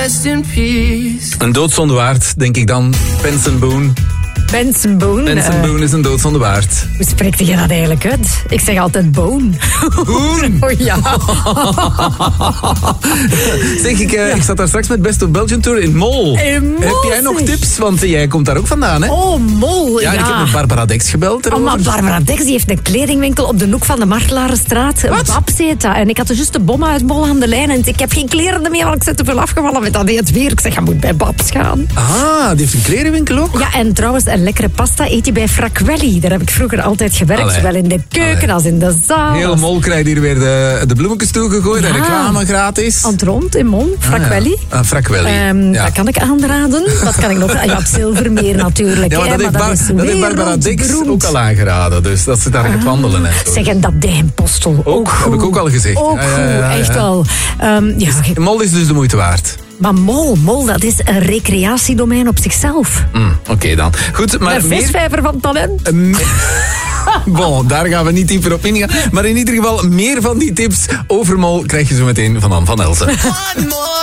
rest in peace. Een doodzonde waard, denk ik dan. Benson Boone. Benson Boone. Benson Boone is een doodzonde waard. Hoe spreekt je dat eigenlijk uit? Ik zeg altijd Boone. Boone? Oh ja. Zeg, ik zat daar straks met Best of Belgian Tour in Mol. Heb jij nog tips? Want jij komt daar ook vandaan, hè? Oh, Mol, Ja, ik heb met Barbara Dex gebeld erover. Maar Barbara Dex die heeft een kledingwinkel op de hoek van de Martelarenstraat. Babs heet dat. En ik had dus juist de bommen uit Mol aan de lijn. En ik heb geen kleren meer, want ik zit te veel afgevallen met dat het weer. Ik zeg, je moet bij Babs gaan. Ah, die heeft een klerenwinkel ook? Ja, en trouwens, een lekkere pasta eet je bij Frakwelli. Daar heb ik vroeger altijd gewerkt. Allee. Zowel in de keuken als in de zaal. Heel Mol krijgt hier weer de bloemetjes toegegooid. En reclame gratis. Aan het rond in Mol, Frakwelli. Frakwelli. Ja. Dat kan ik aanraden. Wat kan ik nog? Ja, het Zilvermeer natuurlijk. Ja, maar hè, dat heeft Barbara Dex wereldberoemd. ook al aangeraden. Dus dat ze daar gaat wandelen. En zo. Zeg, en dat Dijnpostel. Ook, heb ik ook al gezegd. Ook Ja. goed, echt wel. Mol is dus de moeite waard. Maar Mol, dat is een recreatiedomein op zichzelf. Oké dan. Goed, maar Een visvijver van talent. Bon, daar gaan we niet dieper op ingaan. Maar in ieder geval, meer van die tips over Mol krijg je zo meteen van Anne van Elsen.